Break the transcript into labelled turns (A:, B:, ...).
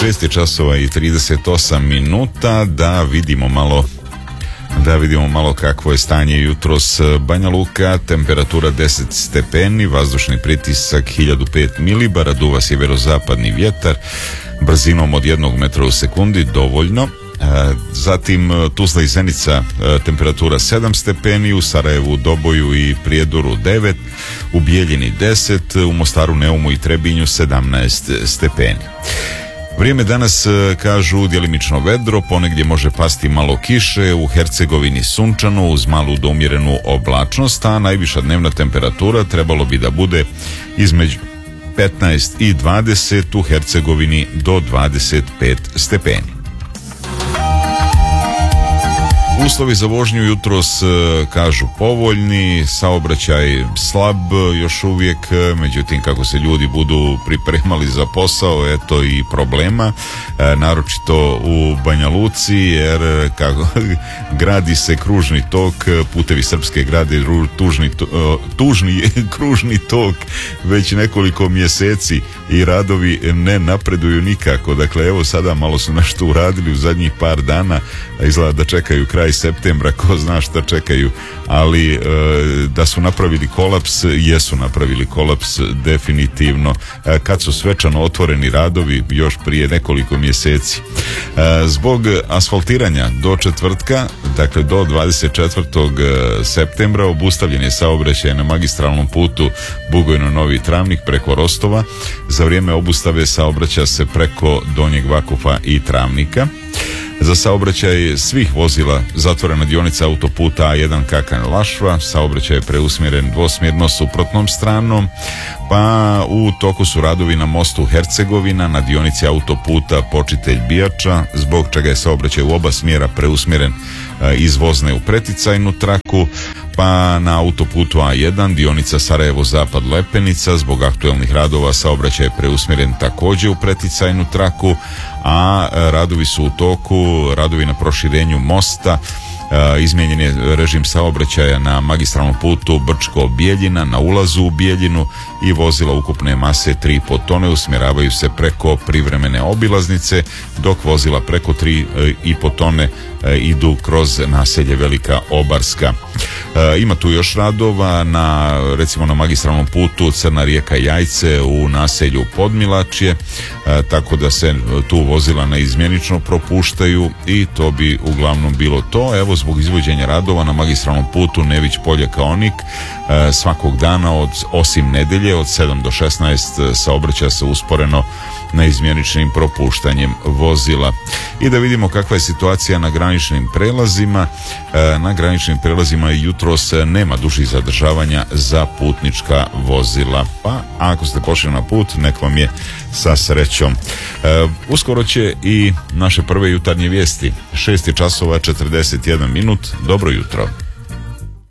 A: 6 časova i 38 minuta. Da vidimo malo kakvo je stanje jutros. Banja Luka, temperatura 10 stepeni, vazdušni pritisak 1005 milibara, duva sjeverozapadni vjetar brzinom od 1 metra u sekundi, dovoljno. Zatim Tuzla i Zenica, temperatura 7 stepeni, u Sarajevu, Doboju i Prijedoru 9, u Bijeljini 10, u Mostaru, Neumu i Trebinju 17 stepeni. Vrijeme danas, kažu, djelimično vedro, ponegdje može pasti malo kiše, u Hercegovini sunčano uz malu do umjerenu oblačnost, a najviša dnevna temperatura trebalo bi da bude između 15 i 20, u Hercegovini do 25 stepeni. Uslovi za vožnju jutros, kažu, povoljni, saobraćaj slab još uvijek, međutim kako se ljudi budu pripremali za posao, eto i problema, naročito u Banja Luci, jer kako gradi se kružni tok, Putevi Srpske grade tužni kružni tok već nekoliko mjeseci i radovi ne napreduju nikako. Dakle, evo sada malo su nešto uradili u zadnjih par dana, izgleda da čekaju kraj septembra, ko zna šta čekaju, ali da su napravili kolaps, jesu napravili kolaps definitivno, kad su svečano otvoreni radovi još prije nekoliko mjeseci. Zbog asfaltiranja do četvrtka, dakle do 24. septembra, obustavljen je saobraćaj na magistralnom putu Bugojno-Novi Travnik preko Rostova. Za vrijeme obustave saobraća se preko Donjeg Vakufa i Travnika. Za saobraćaj svih vozila zatvorena dionica autoputa A1 Kakan-Lašva, saobraćaj je preusmjeren dvosmjerno suprotnom stranom, pa u toku su radovi na mostu Hercegovina na dionici autoputa Počitelj Bijača, zbog čega je saobraćaj u oba smjera preusmjeren iz vozne u preticajnu traku, pa na autoputu A1 dionica Sarajevo-Zapad Lepenica zbog aktuelnih radova saobraćaj je preusmjeren također u preticajnu traku, a radovi su u toku, radovi na proširenju mosta. Izmijenjen je režim saobraćaja na magistralnom putu Brčko-Bijeljina na ulazu u Bijeljinu i vozila ukupne mase 3,5 tone usmjeravaju se preko privremene obilaznice, dok vozila preko 3,5 tone idu kroz naselje Velika Obarska. Ima tu još radova recimo na magistralnom putu Crna Rijeka Jajce u naselju Podmilačje, tako da se tu vozila neizmjenično propuštaju i to bi uglavnom bilo to. Evo, zbog izvođenja radova na magistralnom putu Nević Polje Kaonik svakog dana osim nedjelje od 7 do 16 saobraća se usporeno neizmjeničnim propuštanjem vozila. I da vidimo kakva je situacija na graničnim prelazima. Na graničnim prelazima jutros nema dužih zadržavanja za putnička vozila, pa ako ste pošli na put, nek vam je sa srećom. Uskoro će i naše prve jutarnje vijesti. 6 časova 41 minut. Dobro jutro.